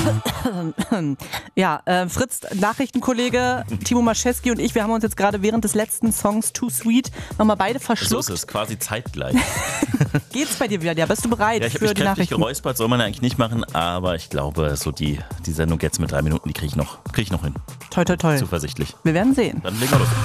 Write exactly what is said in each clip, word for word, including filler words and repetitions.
Ja, äh, Fritz, Nachrichtenkollege Timo Maschewski und ich, wir haben uns jetzt gerade während des letzten Songs Too Sweet nochmal beide verschluckt. So ist es, quasi zeitgleich. Geht's bei dir wieder? Ja, bist du bereit Ja, ich für habe mich die kräftig Nachrichten? geräuspert, soll man eigentlich nicht machen, aber ich glaube, so die, die Sendung jetzt mit drei Minuten, die kriege ich, noch, krieg ich noch hin. Toi, toi, toi. Zuversichtlich. Wir werden sehen. Dann legen wir los.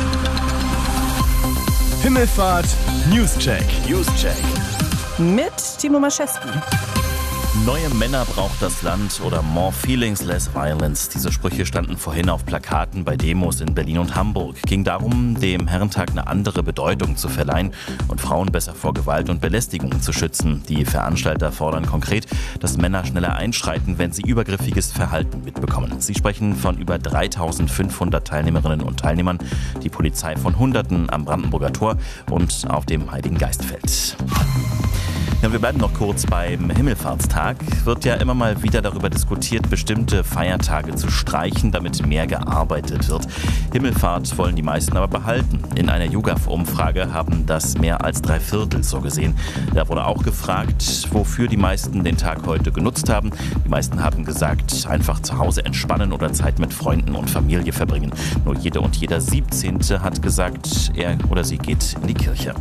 Himmelfahrt Newscheck. Newscheck. Mit Timo Maschewski. Neue Männer braucht das Land oder More Feelings, Less Violence. Diese Sprüche standen vorhin auf Plakaten bei Demos in Berlin und Hamburg. Ging darum, dem Herrentag eine andere Bedeutung zu verleihen und Frauen besser vor Gewalt und Belästigung zu schützen. Die Veranstalter fordern konkret, dass Männer schneller einschreiten, wenn sie übergriffiges Verhalten mitbekommen. Sie sprechen von über dreitausendfünfhundert Teilnehmerinnen und Teilnehmern, die Polizei von Hunderten am Brandenburger Tor und auf dem Heiligen Geistfeld. Ja, wir bleiben noch kurz beim Himmelfahrtstag. Wird ja immer mal wieder darüber diskutiert, bestimmte Feiertage zu streichen, damit mehr gearbeitet wird. Himmelfahrt wollen die meisten aber behalten. In einer YouGov-Umfrage haben das mehr als drei Viertel so gesehen. Da wurde auch gefragt, wofür die meisten den Tag heute genutzt haben. Die meisten haben gesagt, einfach zu Hause entspannen oder Zeit mit Freunden und Familie verbringen. Nur jede und jeder Siebzehnte hat gesagt, er oder sie geht in die Kirche.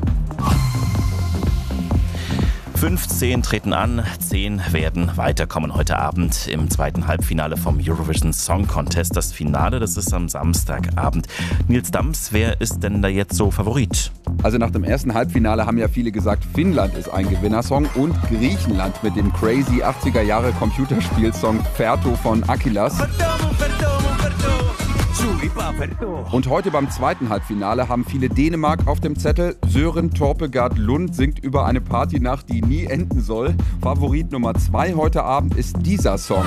fünfzehn treten an, zehn werden weiterkommen heute Abend im zweiten Halbfinale vom Eurovision Song Contest. Das Finale, das ist am Samstagabend. Nils Dams, wer ist denn da jetzt so Favorit? Also nach dem ersten Halbfinale haben ja viele gesagt, Finnland ist ein Gewinnersong und Griechenland mit dem crazy achtziger Jahre Computerspielsong Ferto von Akilas. Und heute beim zweiten Halbfinale haben viele Dänemark auf dem Zettel. Sören Torpegaard Lund singt über eine Partynacht, die nie enden soll. Favorit Nummer zwei heute Abend ist dieser Song.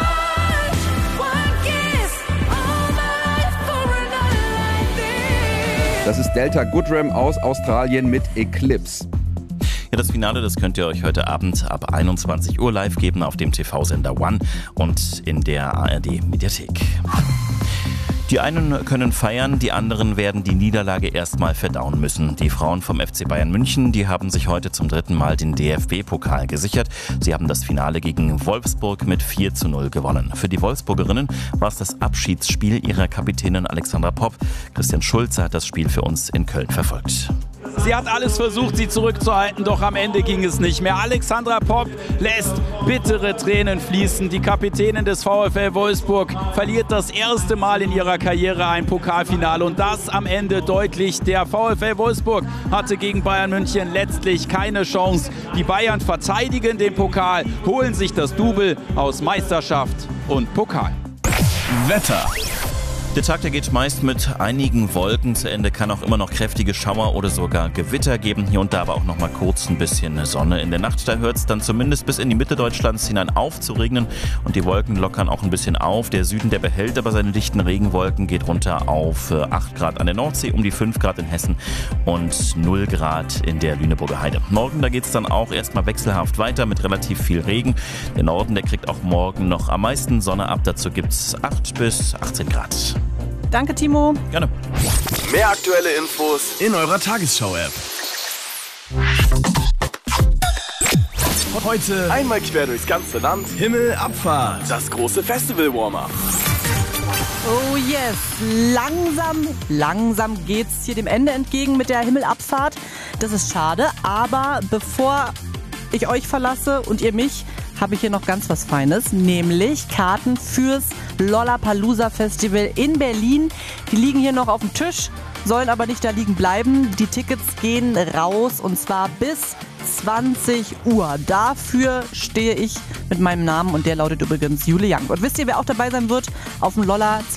Das ist Delta Goodrem aus Australien mit Eclipse. Ja, das Finale, das könnt ihr euch heute Abend ab einundzwanzig Uhr live geben auf dem T V-Sender One und in der A R D-Mediathek. Die einen können feiern, die anderen werden die Niederlage erstmal verdauen müssen. Die Frauen vom F C Bayern München, die haben sich heute zum dritten Mal den D F B-Pokal gesichert. Sie haben das Finale gegen Wolfsburg mit vier zu null gewonnen. Für die Wolfsburgerinnen war es das Abschiedsspiel ihrer Kapitänin Alexandra Popp. Christian Schulze hat das Spiel für uns in Köln verfolgt. Sie hat alles versucht, sie zurückzuhalten, doch am Ende ging es nicht mehr. Alexandra Popp lässt bittere Tränen fließen. Die Kapitänin des VfL Wolfsburg verliert das erste Mal in ihrer Karriere ein Pokalfinale und das am Ende deutlich. Der VfL Wolfsburg hatte gegen Bayern München letztlich keine Chance. Die Bayern verteidigen den Pokal, holen sich das Double aus Meisterschaft und Pokal. Wetter. Der Tag, der geht meist mit einigen Wolken zu Ende, kann auch immer noch kräftige Schauer oder sogar Gewitter geben. Hier und da aber auch noch mal kurz ein bisschen Sonne. In der Nacht, da hört es dann zumindest bis in die Mitte Deutschlands hinein auf zu regnen und die Wolken lockern auch ein bisschen auf. Der Süden, der behält aber seine dichten Regenwolken, geht runter auf acht Grad an der Nordsee, um die fünf Grad in Hessen und null Grad in der Lüneburger Heide. Morgen, da geht es dann auch erstmal wechselhaft weiter mit relativ viel Regen. Der Norden, der kriegt auch morgen noch am meisten Sonne ab. Dazu gibt es acht bis achtzehn Grad. Danke, Timo. Gerne. Mehr aktuelle Infos in eurer Tagesschau-App. Heute einmal quer durchs ganze Land. Himmelabfahrt. Das große Festival-Warm-Up. Oh yes, langsam, langsam geht's hier dem Ende entgegen mit der Himmelabfahrt. Das ist schade, aber bevor ich euch verlasse und ihr mich, habe ich hier noch ganz was Feines, nämlich Karten fürs Lollapalooza Festival in Berlin. Die liegen hier noch auf dem Tisch, sollen aber nicht da liegen bleiben. Die Tickets gehen raus und zwar bis zwanzig Uhr. Dafür stehe ich mit meinem Namen und der lautet übrigens Jule Young. Und wisst ihr, wer auch dabei sein wird auf dem Lolla